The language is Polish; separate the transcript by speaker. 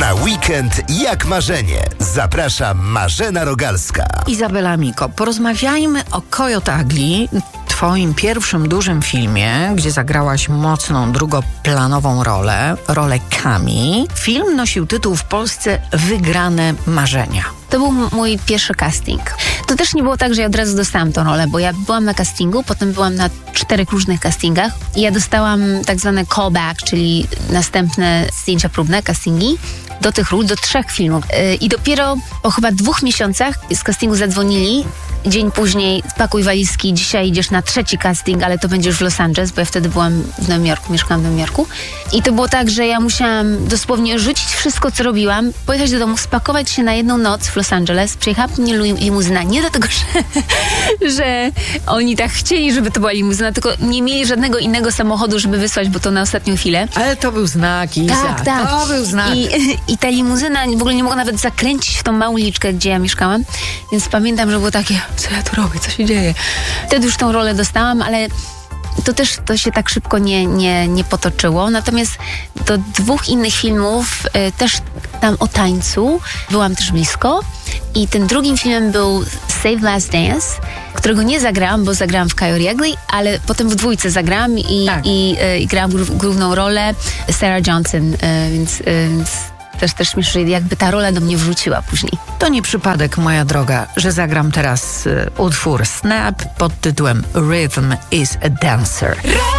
Speaker 1: Na weekend jak marzenie. Zaprasza Marzena Rogalska.
Speaker 2: Izabela Miko, porozmawiajmy o Coyote Ugly, twoim pierwszym dużym filmie, gdzie zagrałaś mocną, drugoplanową rolę Kami. Film nosił tytuł w Polsce Wygrane marzenia.
Speaker 3: To był mój pierwszy casting. To też nie było tak, że ja od razu dostałam tę rolę, bo ja byłam na castingu, potem byłam na 4 różnych castingach i ja dostałam tak zwane callback, czyli następne zdjęcia próbne, castingi do tych ról, do 3 filmów. I dopiero po chyba 2 miesiącach z castingu zadzwonili. Dzień później pakuj walizki, dzisiaj idziesz na 3 casting, ale to będziesz w Los Angeles, bo ja wtedy byłam w Nowym Jorku, mieszkałam w Nowym Jorku. I to było tak, że ja musiałam dosłownie rzucić wszystko, co robiłam, pojechać do domu, spakować się na jedną noc w Los Angeles. Przyjechała mnie limuzyna, nie dlatego, że oni tak chcieli, żeby to była limuzyna, tylko nie mieli żadnego innego samochodu, żeby wysłać, bo to na ostatnią chwilę.
Speaker 2: Ale to był znak, Iza.
Speaker 3: Tak.
Speaker 2: To był znak.
Speaker 3: I ta limuzyna w ogóle nie mogła nawet zakręcić w tą małą uliczkę, gdzie ja mieszkałam. Więc pamiętam, że było takie, co ja tu robię, co się dzieje. Wtedy już tą rolę dostałam, ale to się tak szybko nie potoczyło. Natomiast do 2 innych filmów, też tam o tańcu, byłam też blisko. I tym drugim filmem był Save Last Dance, którego nie zagrałam, bo zagrałam w Coyote Ugly, ale potem w 2 zagrałam i grałam główną rolę Sarah Johnson, więc też śmieszę, że jakby ta rola do mnie wróciła później.
Speaker 2: To nie przypadek, moja droga, że zagram teraz utwór Snap pod tytułem Rhythm is a Dancer.